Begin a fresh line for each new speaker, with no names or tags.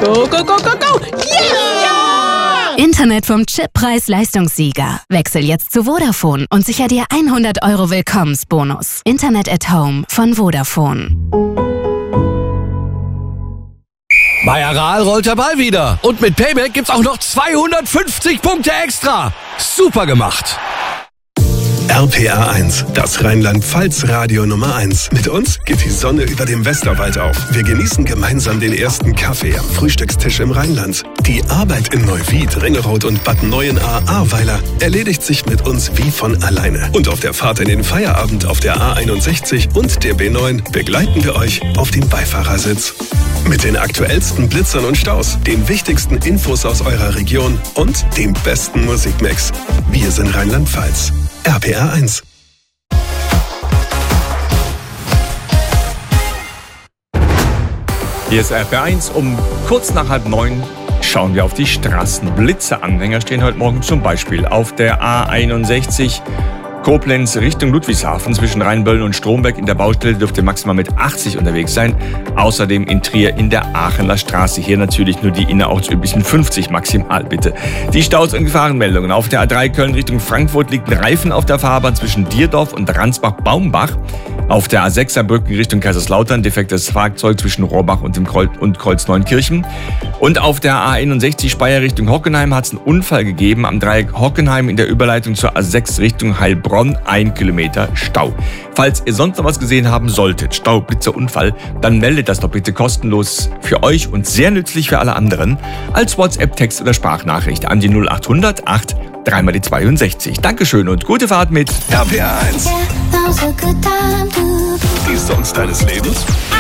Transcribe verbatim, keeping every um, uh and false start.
Go, go, go, go, go! Yeah!
Internet vom Chip Preis-Leistungssieger. Wechsel jetzt zu Vodafone und sicher dir hundert Euro Willkommensbonus. Internet at Home von Vodafone.
Bei Aral rollt der Ball wieder. Und mit Payback gibt's auch noch zweihundertfünfzig Punkte extra. Super gemacht.
R P R eins, das Rheinland-Pfalz-Radio Nummer eins. Mit uns geht die Sonne über dem Westerwald auf. Wir genießen gemeinsam den ersten Kaffee am Frühstückstisch im Rheinland. Die Arbeit in Neuwied, Ringerode und Bad Neuenahr-Ahrweiler erledigt sich mit uns wie von alleine. Und auf der Fahrt in den Feierabend auf der A einundsechzig und der B neun begleiten wir euch auf dem Beifahrersitz. Mit den aktuellsten Blitzern und Staus, den wichtigsten Infos aus eurer Region und dem besten Musikmix. Wir sind Rheinland-Pfalz. R P R eins.
Hier ist R P R eins. Um kurz nach halb neun schauen wir auf die Straßen. Blitzeanhänger stehen heute Morgen zum Beispiel auf der A einundsechzig Koblenz Richtung Ludwigshafen zwischen Rheinböllen und Stromberg. In der Baustelle dürfte maximal mit achtzig unterwegs sein. Außerdem in Trier in der Aachener Straße. Hier natürlich nur die innerortsüblichen fünfzig maximal, bitte. Die Staus- und Gefahrenmeldungen. Auf der A drei Köln Richtung Frankfurt liegt ein Reifen auf der Fahrbahn zwischen Dierdorf und Ransbach-Baumbach. Auf der A sechs Saarbrücken Richtung Kaiserslautern defektes Fahrzeug zwischen Rohrbach und dem Kreuz und Kreuzneunkirchen. Und auf der A einundsechzig Speyer Richtung Hockenheim hat es einen Unfall gegeben. Am Dreieck Hockenheim in der Überleitung zur A sechs Richtung Heilbronn ein Kilometer Stau. Falls ihr sonst noch was gesehen haben solltet, Stau, Blitzer, Unfall, dann meldet das doch bitte kostenlos für euch und sehr nützlich für alle anderen als WhatsApp, Text oder Sprachnachricht an die null achthundert acht dreimal die zweiundsechzig. Dankeschön und gute Fahrt mit
R P R eins. Die Songs deines Lebens.